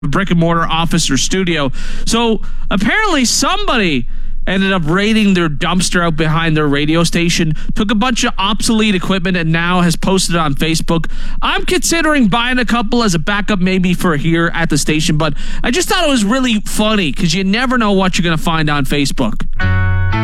brick and mortar office or studio. So apparently somebody ended up raiding their dumpster out behind their radio station, took a bunch of obsolete equipment, and now has posted it on Facebook. I'm considering buying a couple as a backup maybe for here at the station, but I just thought it was really funny because you never know what you're going to find on Facebook.